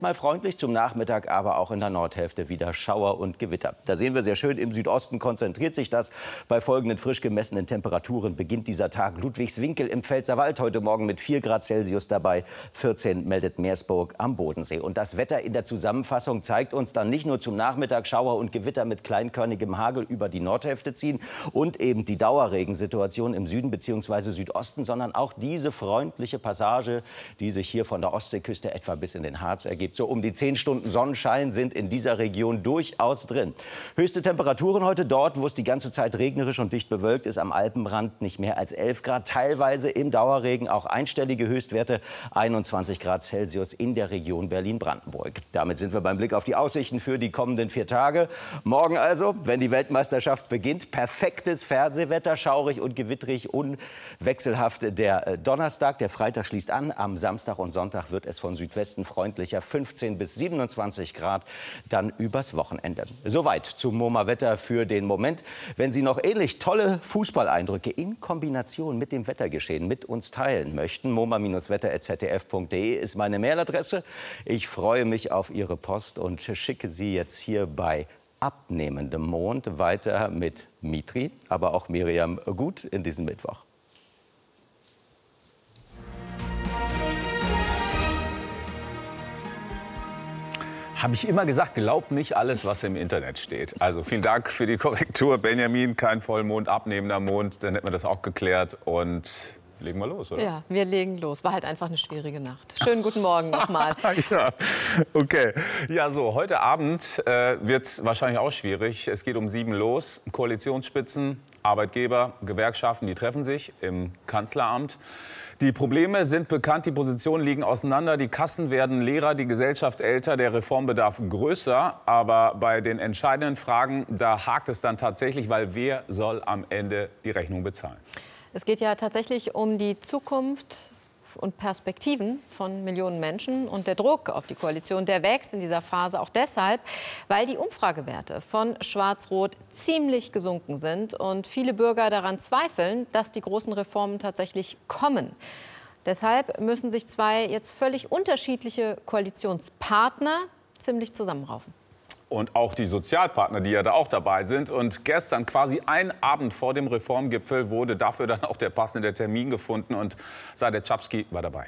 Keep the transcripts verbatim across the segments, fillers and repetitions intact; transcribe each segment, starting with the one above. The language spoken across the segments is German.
Mal freundlich, zum Nachmittag aber auch in der Nordhälfte wieder Schauer und Gewitter. Da sehen wir sehr schön, im Südosten konzentriert sich das. Bei folgenden frisch gemessenen Temperaturen beginnt dieser Tag. Ludwigswinkel im Pfälzerwald heute Morgen mit vier Grad Celsius dabei. vierzehn meldet Meersburg am Bodensee. Und das Wetter in der Zusammenfassung zeigt uns dann nicht nur zum Nachmittag Schauer und Gewitter mit kleinkörnigem Hagel über die Nordhälfte ziehen und eben die Dauerregensituation im Süden bzw. Südosten, sondern auch diese freundliche Passage, die sich hier von der Ostseeküste etwa bis in den Harz ergibt. So um die zehn Stunden Sonnenschein sind in dieser Region durchaus drin. Höchste Temperaturen heute dort, wo es die ganze Zeit regnerisch und dicht bewölkt ist, am Alpenrand nicht mehr als elf Grad. Teilweise im Dauerregen auch einstellige Höchstwerte, einundzwanzig Grad Celsius in der Region Berlin-Brandenburg. Damit sind wir beim Blick auf die Aussichten für die kommenden vier Tage. Morgen also, wenn die Weltmeisterschaft beginnt, perfektes Fernsehwetter, schaurig und gewittrig, unwechselhaft der Donnerstag. Der Freitag schließt an. Am Samstag und Sonntag wird es von Südwesten freundlicher, fünfzehn bis siebenundzwanzig Grad, dann übers Wochenende. Soweit zum MoMA-Wetter für den Moment. Wenn Sie noch ähnlich tolle Fußballeindrücke in Kombination mit dem Wettergeschehen mit uns teilen möchten, moma Wetter at z d f punkt de ist meine Mailadresse. Ich freue mich auf Ihre Post und schicke Sie jetzt hier bei abnehmendem Mond weiter mit Mitri, aber auch Miriam Gut in diesem Mittwoch. Habe ich immer gesagt, glaubt nicht alles, was im Internet steht. Also vielen Dank für die Korrektur, Benjamin. Kein Vollmond, abnehmender Mond, dann hätten wir das auch geklärt. Und legen wir los, oder? Ja, wir legen los. War halt einfach eine schwierige Nacht. Schönen guten Morgen nochmal. Ja, okay. Ja, so, heute Abend äh, wird es wahrscheinlich auch schwierig. Es geht um sieben los. Koalitionsspitzen, Arbeitgeber, Gewerkschaften, die treffen sich im Kanzleramt. Die Probleme sind bekannt, die Positionen liegen auseinander, die Kassen werden leerer, die Gesellschaft älter, der Reformbedarf größer. Aber bei den entscheidenden Fragen, da hakt es dann tatsächlich, weil wer soll am Ende die Rechnung bezahlen? Es geht ja tatsächlich um die Zukunft und Perspektiven von Millionen Menschen. Und der Druck auf die Koalition, der wächst in dieser Phase auch deshalb, weil die Umfragewerte von Schwarz-Rot ziemlich gesunken sind und viele Bürger daran zweifeln, dass die großen Reformen tatsächlich kommen. Deshalb müssen sich zwei jetzt völlig unterschiedliche Koalitionspartner ziemlich zusammenraufen. Und auch die Sozialpartner, die ja da auch dabei sind. Und gestern, quasi ein Abend vor dem Reformgipfel, wurde dafür dann auch der passende Termin gefunden. Und Sadeh Czapski war dabei.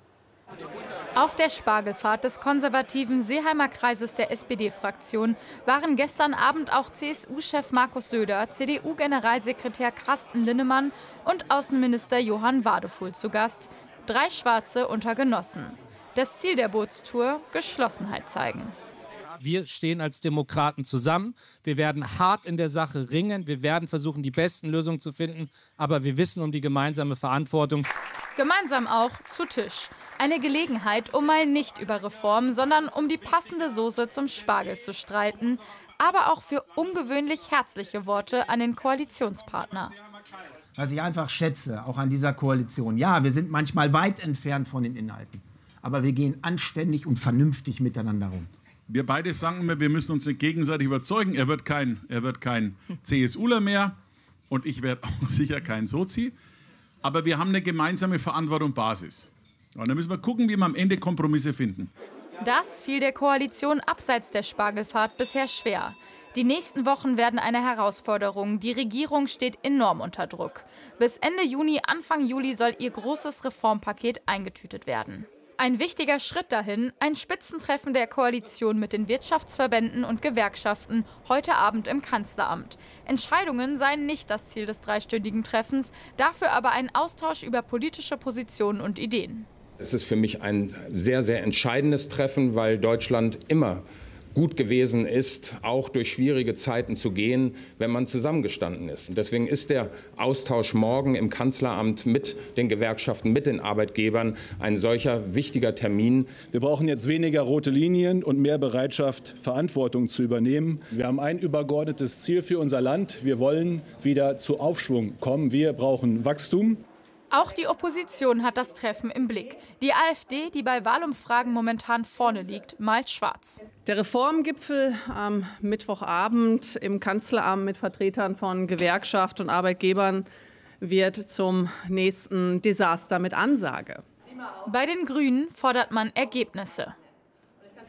Auf der Spargelfahrt des konservativen Seeheimer Kreises der S P D-Fraktion waren gestern Abend auch C S U-Chef Markus Söder, C D U-Generalsekretär Carsten Linnemann und Außenminister Johann Wadefuhl zu Gast. Drei Schwarze unter Genossen. Das Ziel der Bootstour: Geschlossenheit zeigen. Wir stehen als Demokraten zusammen. Wir werden hart in der Sache ringen. Wir werden versuchen, die besten Lösungen zu finden. Aber wir wissen um die gemeinsame Verantwortung. Gemeinsam auch zu Tisch. Eine Gelegenheit, um mal nicht über Reformen, sondern um die passende Soße zum Spargel zu streiten. Aber auch für ungewöhnlich herzliche Worte an den Koalitionspartner. Was ich einfach schätze, auch an dieser Koalition. Ja, wir sind manchmal weit entfernt von den Inhalten. Aber wir gehen anständig und vernünftig miteinander um. Wir beide sagen immer, wir müssen uns gegenseitig überzeugen. Er wird kein, er wird kein CSUler mehr und ich werde auch sicher kein Sozi. Aber wir haben eine gemeinsame Verantwortung Basis. Und dann müssen wir gucken, wie wir am Ende Kompromisse finden. Das fiel der Koalition abseits der Spargelfahrt bisher schwer. Die nächsten Wochen werden eine Herausforderung. Die Regierung steht enorm unter Druck. Bis Ende Juni, Anfang Juli soll ihr großes Reformpaket eingetütet werden. Ein wichtiger Schritt dahin, ein Spitzentreffen der Koalition mit den Wirtschaftsverbänden und Gewerkschaften heute Abend im Kanzleramt. Entscheidungen seien nicht das Ziel des dreistündigen Treffens, dafür aber ein Austausch über politische Positionen und Ideen. Es ist für mich ein sehr, sehr entscheidendes Treffen, weil Deutschland immer gut gewesen ist, auch durch schwierige Zeiten zu gehen, wenn man zusammengestanden ist. Deswegen ist der Austausch morgen im Kanzleramt mit den Gewerkschaften, mit den Arbeitgebern ein solcher wichtiger Termin. Wir brauchen jetzt weniger rote Linien und mehr Bereitschaft, Verantwortung zu übernehmen. Wir haben ein übergeordnetes Ziel für unser Land. Wir wollen wieder zu Aufschwung kommen. Wir brauchen Wachstum. Auch die Opposition hat das Treffen im Blick. Die AfD, die bei Wahlumfragen momentan vorne liegt, malt schwarz. Der Reformgipfel am Mittwochabend im Kanzleramt mit Vertretern von Gewerkschaft und Arbeitgebern wird zum nächsten Desaster mit Ansage. Bei den Grünen fordert man Ergebnisse.